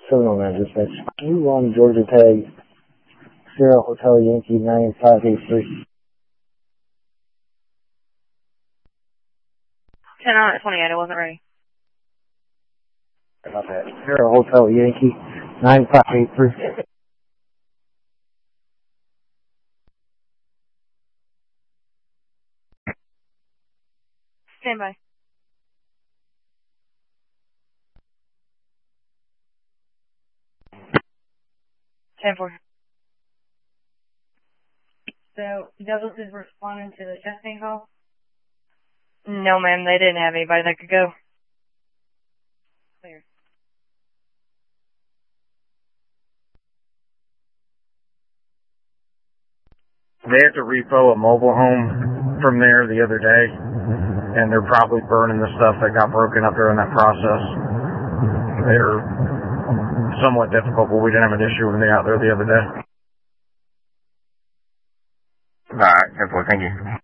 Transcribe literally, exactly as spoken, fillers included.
Seminole Man Dispatch. You on Georgia Tag, Sierra Hotel Yankee nine five eight three. ten on at twenty-eight, I wasn't ready. About that. Sierra Hotel Yankee nine five eight three. Stand by. ten four. So, Douglas is responding to the testing call? No, ma'am, they didn't have anybody that could go. Clear. They had to repo a mobile home from there the other day, and they're probably burning the stuff that got broken up during that process. They're somewhat difficult, but we didn't have an issue when they got there the other day. All right, ten four, thank you.